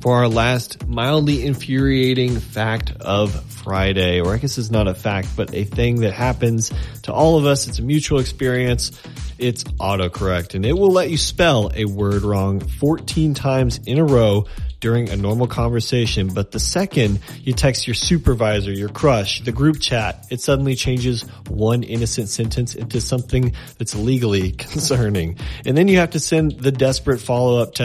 For our last mildly infuriating fact of Friday, or I guess it's not a fact, but a thing that happens to all of us. It's a mutual experience. It's autocorrect, and it will let you spell a word wrong 14 times in a row during a normal conversation. But the second you text your supervisor, your crush, the group chat, it suddenly changes one innocent sentence into something that's legally concerning. And then you have to send the desperate follow-up text